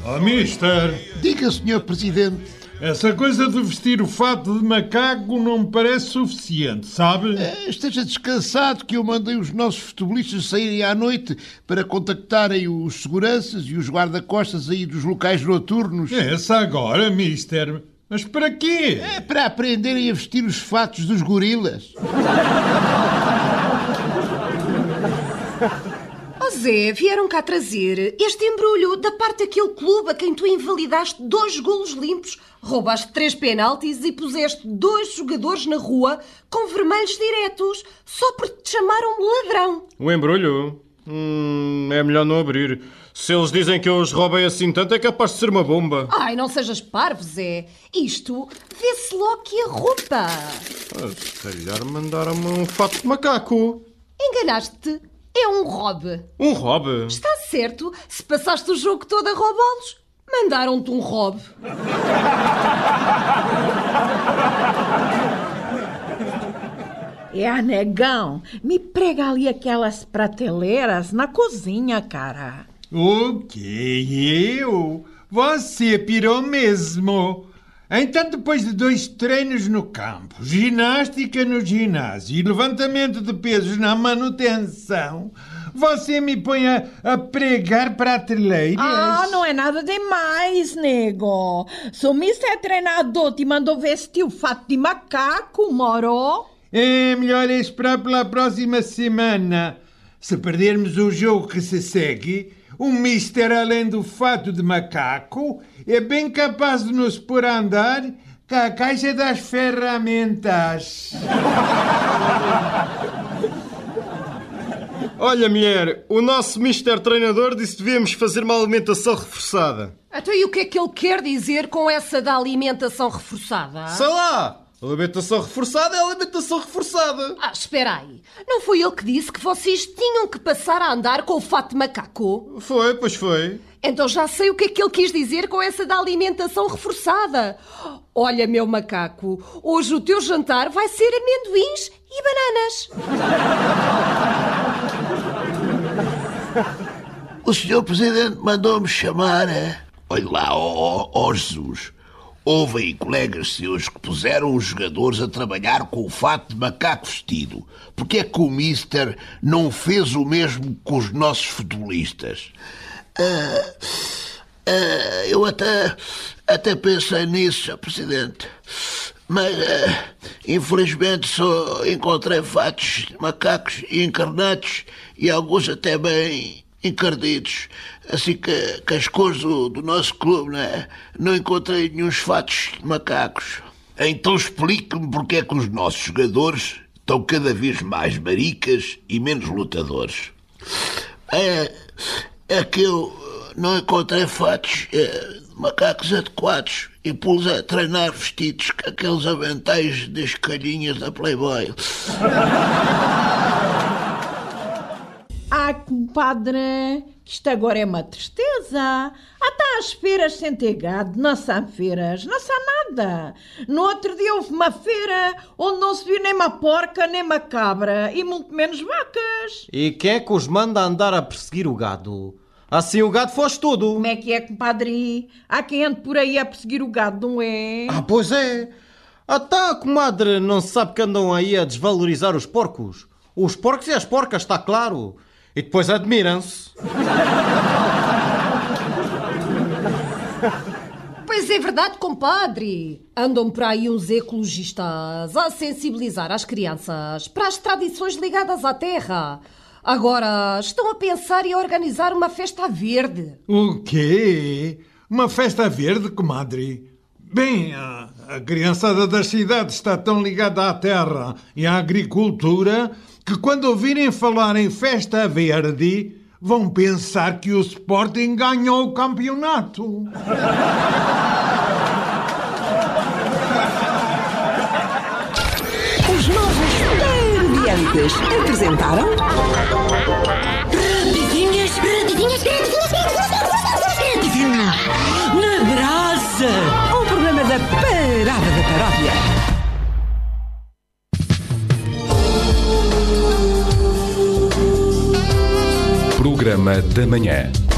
Oh, mister, Diga, Sr. Presidente. essa coisa de vestir o fato de macaco não me parece suficiente, sabe? Esteja descansado que eu mandei os nossos futebolistas saírem à noite para contactarem os seguranças e os guarda-costas aí dos locais noturnos. Essa agora, mister. Mas para quê? É para aprenderem a vestir os fatos dos gorilas. Oh Zé, vieram cá trazer este embrulho da parte daquele clube a quem tu invalidaste 2 golos limpos, roubaste 3 penaltis e puseste 2 jogadores na rua com vermelhos diretos, só porque te chamaram ladrão. O embrulho? É melhor não abrir. Se eles dizem que eu os roubei assim tanto, é capaz de ser uma bomba. Ai, não sejas parvo, Zé. Isto vê-se logo que a roupa. Se calhar mandaram-me um fato de macaco. Enganaste-te. É um robe. Um robe? Está certo. Se passaste o jogo todo a roubá-los, mandaram-te um robe. Negão, me prega ali aquelas prateleiras na cozinha, cara. O quê? Eu? Você pirou mesmo. Então, depois de 2 treinos no campo, ginástica no ginásio e levantamento de pesos na manutenção, você me põe a pregar prateleiras? Não é nada demais, nego. Se o mister treinador te mandou vestir o fato de macaco, moro? É melhor esperar pela próxima semana. Se perdermos o jogo que se segue, o mister, além do fato de macaco, é bem capaz de nos pôr a andar com a caixa das ferramentas. Olha, mulher, o nosso mister treinador disse que devíamos fazer uma alimentação reforçada. Então, e o que é que ele quer dizer com essa da alimentação reforçada? Sei lá! Alimentação reforçada é alimentação reforçada. Espera aí. Não foi ele que disse que vocês tinham que passar a andar com o fato de macaco? Foi, pois foi. Então já sei o que é que ele quis dizer com essa da alimentação reforçada. Olha, meu macaco, hoje o teu jantar vai ser amendoins e bananas. O Sr. Presidente mandou-me chamar, Olha lá, ó Jesus. Houve aí colegas seus que puseram os jogadores a trabalhar com o fato de macaco vestido. Porque é que o mister não fez o mesmo com os nossos futebolistas? Eu até pensei nisso, Sr. Presidente. Mas, infelizmente, só encontrei fatos de macacos encarnados e alguns até bem encardidos. Assim que as cores do nosso clube, não encontrei nenhum fatos de macacos. Então explique-me porque é que os nossos jogadores estão cada vez mais maricas e menos lutadores. É que eu não encontrei fatos de macacos adequados e pus a treinar vestidos com aqueles aventais das calhinhas da Playboy. Compadre, que isto agora é uma tristeza. Até às feiras sem ter gado, não são feiras, não são nada. No outro dia houve uma feira onde não se viu nem uma porca, nem uma cabra, e muito menos vacas. E quem é que os manda andar a perseguir o gado? Assim o gado foge tudo. Como é que é, compadre? Há quem ande por aí a perseguir o gado, não é? Pois é. Até a comadre não sabe que andam aí a desvalorizar os porcos. Os porcos e as porcas, está claro. E depois admiram-se. Pois é verdade, compadre. Andam por aí uns ecologistas a sensibilizar as crianças para as tradições ligadas à terra. Agora estão a pensar em organizar uma festa verde. O quê? Uma festa verde, comadre? Bem, a criançada das cidades está tão ligada à terra e à agricultura que quando ouvirem falar em festa verde, vão pensar que o Sporting ganhou o campeonato. Os novos Tardiantes apresentaram... Rapidinhas na brasa. Um programa da Parada da Paródia. Programa da Manhã.